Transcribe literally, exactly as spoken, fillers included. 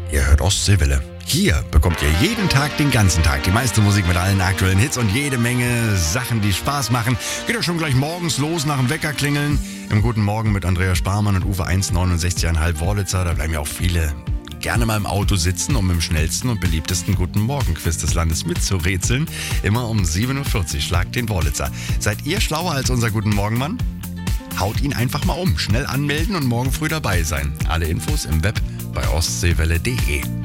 Ihr hört Ostseewelle. Hier bekommt ihr jeden Tag, den ganzen Tag, die meiste Musik mit allen aktuellen Hits und jede Menge Sachen, die Spaß machen. Geht ja schon gleich morgens los nach dem Wecker klingeln. Im Guten Morgen mit Andreas Sparmann und Uwe eins neunundsechzig Komma fünf Wörlitzer. Da bleiben ja auch viele gerne mal im Auto sitzen, um im schnellsten und beliebtesten Guten Morgen-Quiz des Landes mitzurätseln. Immer um sieben Uhr vierzig schlagt den Wörlitzer. Seid ihr schlauer als unser Guten Morgen-Mann? Haut ihn einfach mal um. Schnell anmelden und morgen früh dabei sein. Alle Infos im Web bei ostseewelle punkt de.